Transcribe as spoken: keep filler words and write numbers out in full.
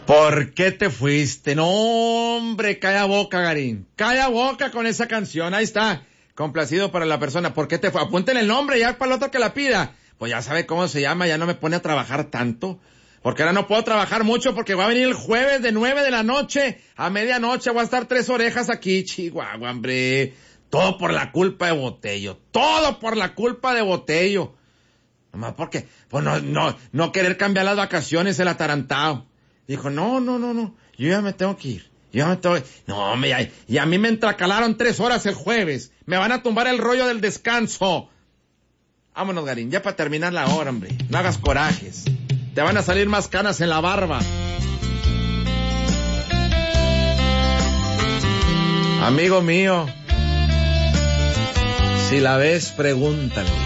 ¿Por qué te fuiste? No, hombre, calla boca, Garín. Calla boca con esa canción. Ahí está. Complacido para la persona. ¿Por qué te fue? Apúntenle el nombre ya para el otro que la pida. Pues ya sabe cómo se llama, ya no me pone a trabajar tanto. Porque ahora no puedo trabajar mucho porque va a venir el jueves de nueve de la noche a medianoche. Voy a estar tres orejas aquí, Chihuahua, hombre. Todo por la culpa de Botello. Todo por la culpa de Botello. Nomás porque, pues no, no, no querer cambiar las vacaciones, el atarantado. Dijo, no, no, no, no, yo ya me tengo que ir. Yo ya me tengo que... No, hombre, ya, y a mí me entracalaron tres horas el jueves. Me van a tumbar el rollo del descanso. Vámonos, Garín, ya para terminar la hora, hombre. No hagas corajes. Te van a salir más canas en la barba. Amigo mío, si la ves, pregúntale.